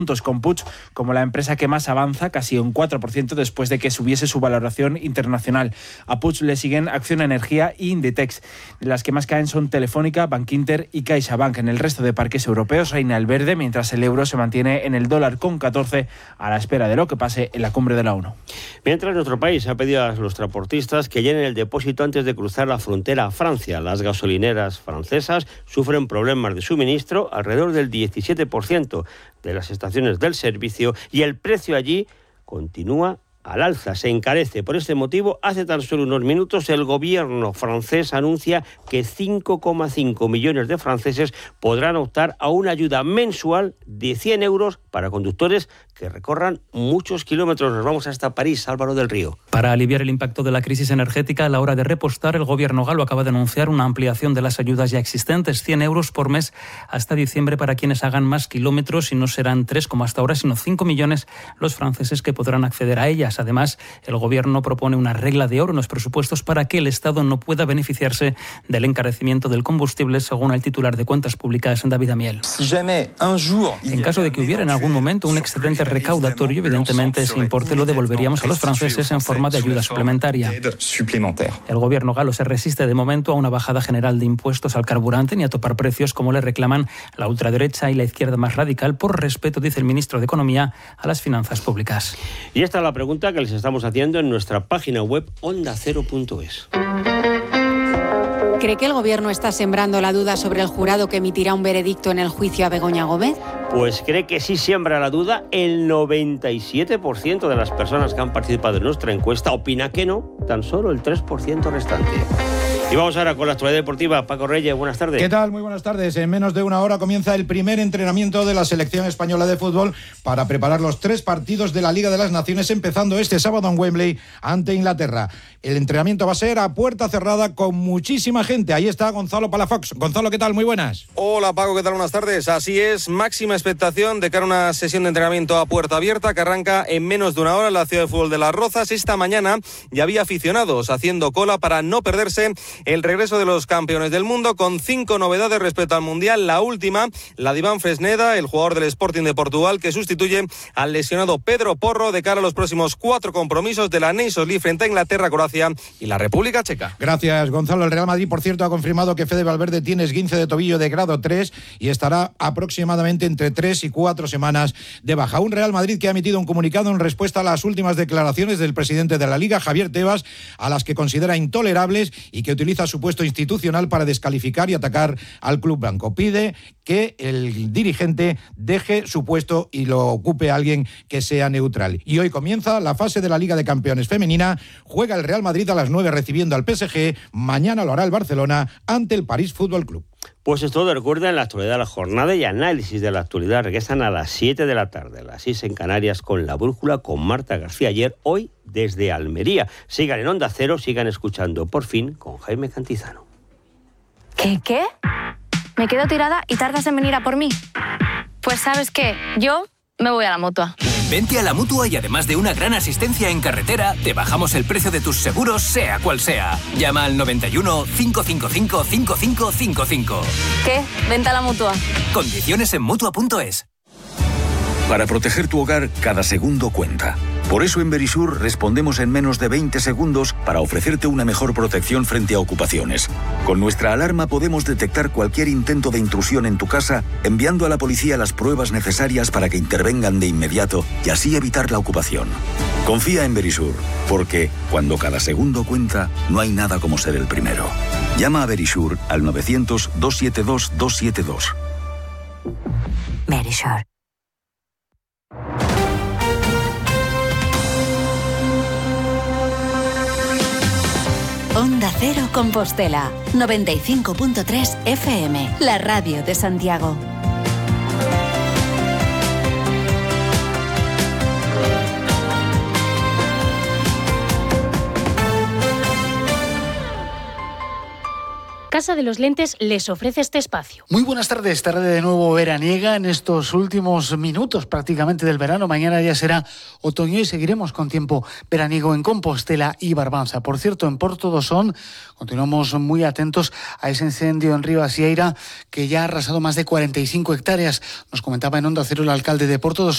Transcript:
con Puig como la empresa que más avanza, casi un 4% después de que subiese su valoración internacional. A Puig le siguen Acciona Energía y Inditex. Las que más caen son Telefónica, Bankinter y CaixaBank. En el resto de parques europeos reina el verde, mientras el euro se mantiene en el $1,14 a la espera de lo que pase en la cumbre de la ONU. Mientras nuestro país ha pedido a los transportistas que llenen el depósito antes de cruzar la frontera a Francia. Las gasolineras francesas sufren problemas de suministro, alrededor del 17% de las estaciones del servicio, y el precio allí continúa al alza, se encarece. Por este motivo, hace tan solo unos minutos el gobierno francés anuncia que 5,5 millones de franceses podrán optar a una ayuda mensual de 100 euros para conductores que recorran muchos kilómetros. Nos vamos hasta París, Álvaro del Río. Para aliviar el impacto de la crisis energética a la hora de repostar, el gobierno galo acaba de anunciar una ampliación de las ayudas ya existentes, 100 euros por mes hasta diciembre para quienes hagan más kilómetros, y no serán 3 como hasta ahora, sino 5 millones los franceses que podrán acceder a ellas. Además, el gobierno propone una regla de oro en los presupuestos para que el Estado no pueda beneficiarse del encarecimiento del combustible, según el titular de Cuentas Públicas, David Amiel. En caso de que hubiera en algún momento un excedente recaudatorio, evidentemente ese importe lo devolveríamos a los franceses en forma de ayuda suplementaria. El gobierno galo se resiste de momento a una bajada general de impuestos al carburante ni a topar precios como le reclaman la ultraderecha y la izquierda más radical, por respeto, dice el ministro de Economía, a las finanzas públicas. Y esta es la pregunta que les estamos haciendo en nuestra página web ondacero.es. ¿Cree que el gobierno está sembrando la duda sobre el jurado que emitirá un veredicto en el juicio a Begoña Gómez? Pues cree que sí siembra la duda. El 97% de las personas que han participado en nuestra encuesta opina que no, tan solo el 3% restante. Y vamos ahora con la actualidad deportiva. Paco Reyes, buenas tardes. ¿Qué tal? Muy buenas tardes. En menos de una hora comienza el primer entrenamiento de la selección española de fútbol para preparar los 3 partidos de la Liga de las Naciones, empezando este sábado en Wembley ante Inglaterra. El entrenamiento va a ser a puerta cerrada con muchísima gente. Ahí está Gonzalo Palafox. Gonzalo, ¿qué tal? Muy buenas. Hola Paco, ¿qué tal? Buenas tardes. Así es, máxima expectación de cara a una sesión de entrenamiento a puerta abierta que arranca en menos de una hora en la ciudad de fútbol de Las Rozas. Esta mañana ya había aficionados haciendo cola para no perderse el regreso de los campeones del mundo, con 5 novedades respecto al Mundial. La última, la de Iván Fresneda, el jugador del Sporting de Portugal, que sustituye al lesionado Pedro Porro de cara a los próximos 4 compromisos de la Nations League frente a Inglaterra, Croacia y la República Checa. Gracias, Gonzalo. El Real Madrid, por cierto, ha confirmado que Fede Valverde tiene esguince de tobillo de grado 3 y estará aproximadamente entre 3 y 4 semanas de baja. Un Real Madrid que ha emitido un comunicado en respuesta a las últimas declaraciones del presidente de la Liga, Javier Tebas, a las que considera intolerables y que utiliza su puesto institucional para descalificar y atacar al club blanco. Pide que el dirigente deje su puesto y lo ocupe alguien que sea neutral. Y hoy comienza la fase de la Liga de Campeones femenina. Juega el Real Madrid a las 9 recibiendo al PSG. Mañana lo hará el Barcelona ante el París Fútbol Club. Pues es todo. Recuerden la actualidad de la jornada y análisis de la actualidad. Regresan a las 7 de la tarde, a las 6 en Canarias, con La Brújula, con Marta García Ayer, hoy desde Almería. Sigan en Onda Cero, sigan escuchando Por Fin con Jaime Cantizano. ¿Qué? ¿Me quedo tirada y tardas en venir a por mí? Pues ¿sabes qué? Yo me voy a la Mutua. Vente a la Mutua y además de una gran asistencia en carretera, te bajamos el precio de tus seguros, sea cual sea. Llama al 91 555 5555. ¿Qué? Vente a la Mutua. Condiciones en Mutua.es. Para proteger tu hogar, cada segundo cuenta. Por eso en Verisur respondemos en menos de 20 segundos para ofrecerte una mejor protección frente a ocupaciones. Con nuestra alarma podemos detectar cualquier intento de intrusión en tu casa, enviando a la policía las pruebas necesarias para que intervengan de inmediato y así evitar la ocupación. Confía en Verisur, porque cuando cada segundo cuenta, no hay nada como ser el primero. Llama a Verisur al 900-272-272. Verisur. Onda Cero Compostela, 95.3 FM, la radio de Santiago. Casa de los Lentes les ofrece este espacio. Muy buenas tardes, tarde de nuevo veraniega en estos últimos minutos prácticamente del verano. Mañana ya será otoño y seguiremos con tiempo veraniego en Compostela y Barbanza. Por cierto, en Porto do Son continuamos muy atentos a ese incendio en Río Asieira que ya ha arrasado más de 45 hectáreas. Nos comentaba en Onda Cero el alcalde de Porto do Son,